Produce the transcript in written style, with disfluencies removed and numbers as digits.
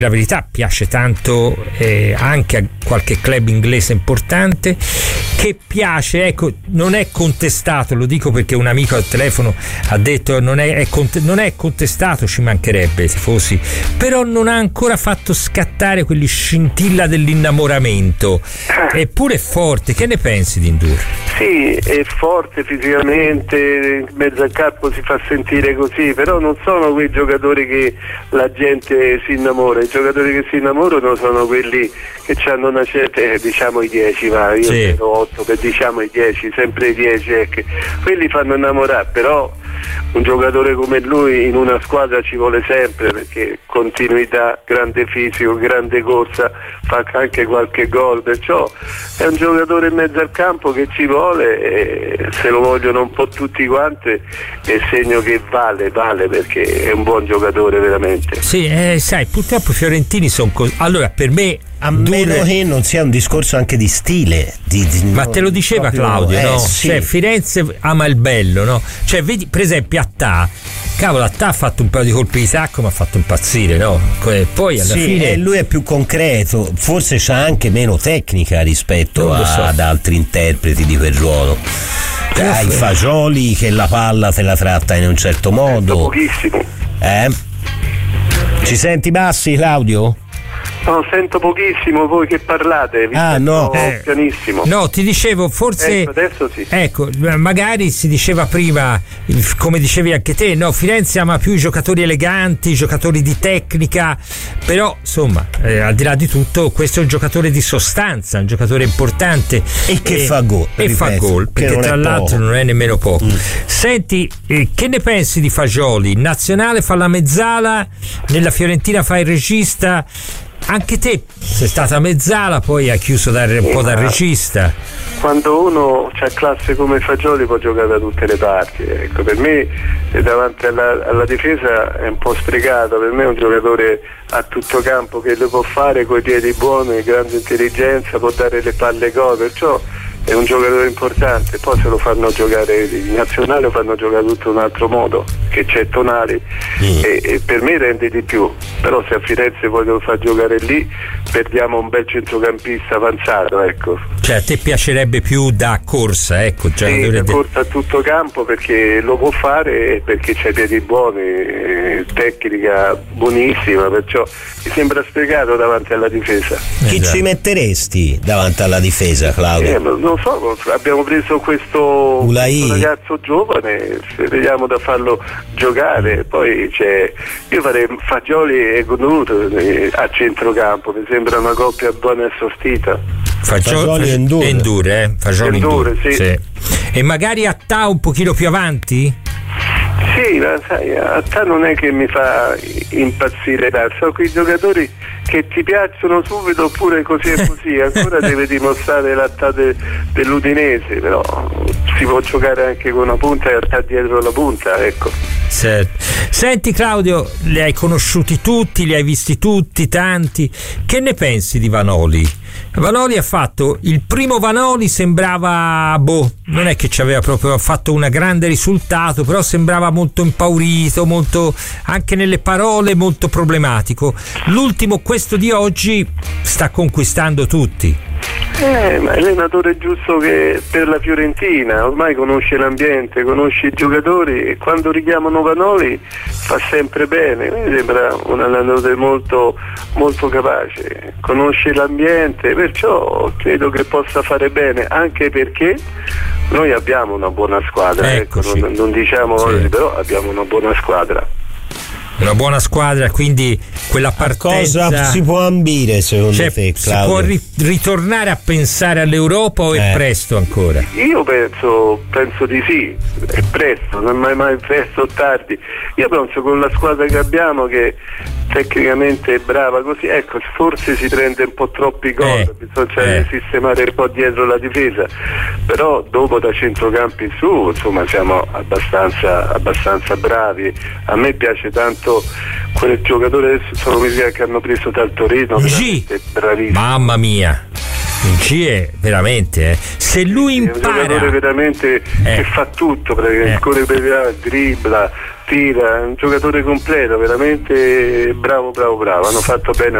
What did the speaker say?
la verità piace tanto anche a qualche club inglese importante, che piace, ecco, non è contestato, lo dico perché un amico al telefono ha detto non è contestato, ci mancherebbe, tifosi, però non ha ancora fatto scattare quelli scintilla dell'innamoramento, eppure è forte. Che ne pensi di N'Dour? Sì, è forte fisicamente, in mezzo al campo si fa sentire così, però non sono quei giocatori che la gente si innamora. I giocatori che si innamorano sono quelli che hanno una certa, diciamo i 10, va, io sì. 8, per diciamo i 10, sempre i 10, quelli fanno innamorare, però un giocatore come lui in una squadra ci vuole sempre, perché continuità, grande fisico, grande corsa, fa anche qualche gol, perciò è un giocatore in mezzo al campo che ci vuole, e se lo vogliono un po' tutti quanti è segno che vale, perché è un buon giocatore veramente. Sì, sai, purtroppo i fiorentini sono così. Allora, per me, a meno che non sia un discorso anche di stile, ma te lo diceva proprio, Claudio, no? Sì. Cioè, Firenze ama il bello, no? Cioè, vedi, per esempio, Attà ha fatto un paio di colpi di sacco, ma ha fatto impazzire, no? Poi alla fine lui è più concreto, forse c'ha anche meno tecnica rispetto ad altri interpreti di quel ruolo. Hai Fagioli che la palla te la tratta in un certo modo. Pochissimo. Ci senti bassi, Claudio? No, sento pochissimo voi che parlate, pianissimo. No, ti dicevo, forse adesso sì. Ecco, magari si diceva prima, come dicevi anche te, no, Firenze ama più i giocatori eleganti, i giocatori di tecnica, però insomma, al di là di tutto, questo è un giocatore di sostanza, un giocatore importante e che fa gol. Fa gol, perché tra l'altro non è nemmeno poco. Senti, che ne pensi di Fagioli? In nazionale fa la mezzala, nella Fiorentina fa il regista. Anche te sei stata mezzala, poi ha chiuso un po' da regista. Quando uno c'ha classe come Fagioli può giocare da tutte le parti, ecco, per me davanti alla difesa è un po' sprecato, per me è un giocatore a tutto campo che lo può fare coi piedi buoni, grande intelligenza, può dare le palle gol, perciò è un giocatore importante. Poi se lo fanno giocare in nazionale, lo fanno giocare tutto un altro modo, che c'è Tonali, e per me rende di più, però se a Firenze poi lo fa giocare lì perdiamo un bel centrocampista avanzato, ecco. Cioè a te piacerebbe più da corsa, ecco, da corsa a tutto campo, perché lo può fare e perché c'ha i piedi buoni, tecnica buonissima, perciò mi sembra sprecato davanti alla difesa. Chi ci metteresti davanti alla difesa, Claudio? Non so, abbiamo preso questo ragazzo giovane, vediamo da farlo giocare, poi io farei Fagioli e N'Dour a centrocampo, mi sembra una coppia buona e sortita. Fagioli e N'Dour, Fagioli e N'Dour, sì. E magari Attà un pochino più avanti? Sì, ma sai, Attà non è che mi fa impazzire, sono quei giocatori che ti piacciono subito, oppure così e così, ancora deve dimostrare l'Attà dell'Udinese, però si può giocare anche con una punta e Attà dietro la punta, ecco. Senti Claudio, li hai conosciuti tutti, li hai visti tutti, tanti, che ne pensi di Vanoli? Vanoli ha fatto il primo Vanoli, sembrava non è che ci aveva proprio fatto un grande risultato, però sembrava molto impaurito, molto, anche nelle parole, molto problematico. L'ultimo, questo di oggi, sta conquistando tutti. Ma è allenatore giusto che per la Fiorentina, ormai conosce l'ambiente, conosce i giocatori, e quando richiamano Vanoli fa sempre bene. Mi sembra un allenatore molto, molto capace, conosce l'ambiente, perciò credo che possa fare bene, anche perché noi abbiamo una buona squadra, ecco, non diciamo oggi, però abbiamo una buona squadra. Una buona squadra, quindi quella partenza. Cosa si può ambire secondo te, Claudio? Si può ritornare a pensare all'Europa o è presto ancora? Io penso di sì, è presto, non è mai presto o tardi. Io penso con la squadra che abbiamo, che tecnicamente è brava così, ecco, forse si prende un po' troppi gol, bisogna sistemare un po' dietro la difesa, però dopo da centrocampi in su, insomma, siamo abbastanza bravi. A me piace tanto quel giocatore, adesso sono quelli che hanno preso dal Torino, bravissimo. Mamma mia, G è veramente se lui impara, è un giocatore veramente che fa tutto, perché corre per dribbla, tira, un giocatore completo, veramente bravo, hanno fatto bene